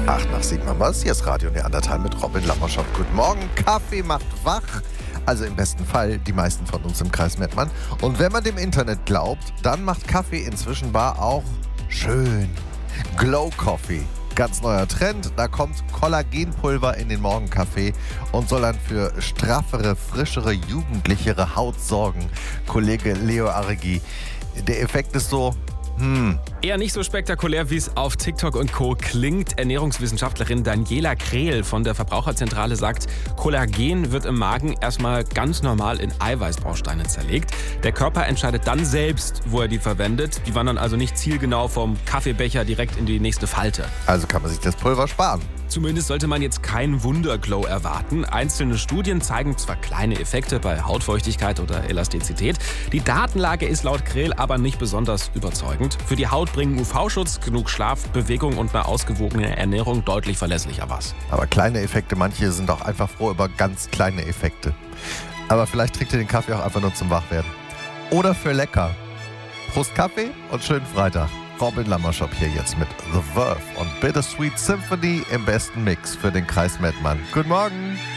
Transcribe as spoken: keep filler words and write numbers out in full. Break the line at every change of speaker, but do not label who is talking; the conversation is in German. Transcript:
Acht nach sieben haben wir es. Hier ist Radio Neandertal mit Robin Lammerschott. Guten Morgen. Kaffee macht wach. Also im besten Fall die meisten von uns im Kreis Mettmann. Und wenn man dem Internet glaubt, dann macht Kaffee inzwischen bar auch schön. Glow Coffee. Ganz neuer Trend. Da kommt Kollagenpulver in den Morgenkaffee und soll dann für straffere, frischere, jugendlichere Haut sorgen. Kollege Leo Arregi, der Effekt ist so... Hm.
Eher nicht so spektakulär, wie es auf TikTok und Co. klingt. Ernährungswissenschaftlerin Daniela Krehl von der Verbraucherzentrale sagt, Kollagen wird im Magen erstmal ganz normal in Eiweißbausteine zerlegt. Der Körper entscheidet dann selbst, wo er die verwendet. Die wandern also nicht zielgenau vom Kaffeebecher direkt in die nächste Falte.
Also kann man sich das Pulver sparen.
Zumindest sollte man jetzt keinen Wunderglow erwarten. Einzelne Studien zeigen zwar kleine Effekte bei Hautfeuchtigkeit oder Elastizität. Die Datenlage ist laut Krehl aber nicht besonders überzeugend. Für die Haut bringen U V-Schutz, genug Schlaf, Bewegung und eine ausgewogene Ernährung deutlich verlässlicher was.
Aber kleine Effekte, manche sind auch einfach froh über ganz kleine Effekte. Aber vielleicht trinkt ihr den Kaffee auch einfach nur zum Wachwerden. Oder für lecker. Prost Kaffee und schönen Freitag. Robin Lammerschott hier jetzt mit The Verve und Bittersweet Symphony im besten Mix für den Kreis Mettmann. Guten Morgen!